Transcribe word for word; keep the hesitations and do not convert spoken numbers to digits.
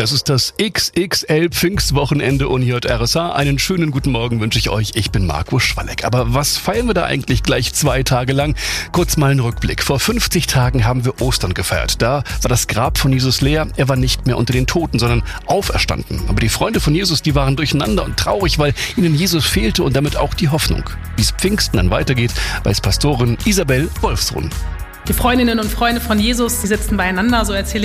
Das ist das X X L Pfingstwochenende Uni-J R S A. Einen schönen guten Morgen wünsche ich euch. Ich bin Marco Schwalleck. Aber was feiern wir da eigentlich gleich zwei Tage lang? Kurz mal ein Rückblick. Vor fünfzig Tagen haben wir Ostern gefeiert. Da war das Grab von Jesus leer. Er war nicht mehr unter den Toten, sondern auferstanden. Aber die Freunde von Jesus, die waren durcheinander und traurig, weil ihnen Jesus fehlte und damit auch die Hoffnung. Wie es Pfingsten dann weitergeht, weiß Pastorin Isabel Wolfsohn. Die Freundinnen und Freunde von Jesus, die sitzen beieinander, so erzähle